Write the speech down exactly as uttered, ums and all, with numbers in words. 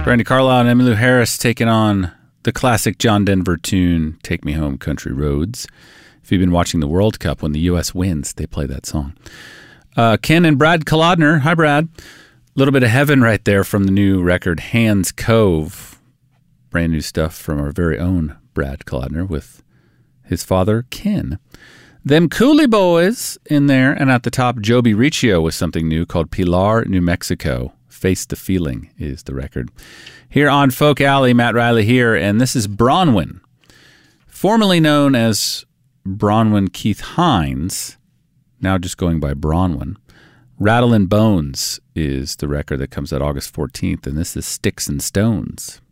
Brandy Carlisle and Emmylou Harris taking on the classic John Denver tune, Take Me Home, Country Roads. If you've been watching the World Cup, when the U S wins, they play that song. Uh, Ken and Brad Kolodner. Hi, Brad. A little bit of heaven right there from the new record, Hands Cove. Brand new stuff from our very own Brad Kolodner with his father, Ken. Them Cooley Boys in there, and at the top, Joby Riccio with something new called Pilar, New Mexico. Face the Feeling is the record. Here on Folk Alley, Matt Riley here, and this is Bronwyn, formerly known as Bronwyn Keith Hines, now just going by Bronwyn. Rattle and Bones is the record that comes out August fourteenth, and this is Sticks and Stones.